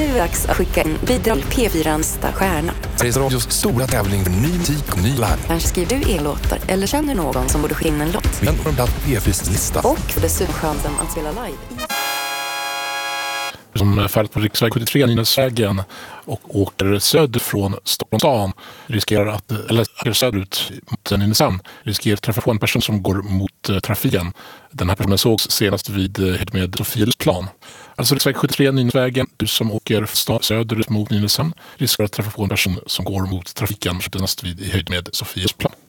Nu är det dags att skicka in bidrag P4:s stjärna. Sveriges Radios stora tävling för ny musik och ny live. Kanske skriver du e-låtar eller känner någon som borde skicka in en låt. Men på en plats på P4:s lista. Och dessutom chansen att spela live. Som färd på riksväg 73 Nynäsvägen och åker söder från Stockholms stan riskerar att, eller söderut mot Nynäshamn, riskerar att träffa på en person som går mot trafiken. Den här personen sågs senast med Sofielsplan. Alltså riksväg 73 Nynäsvägen, du som åker söderut mot Nynäshamn riskerar att träffa på en person som går mot trafiken senast i höjd med Sofielsplan.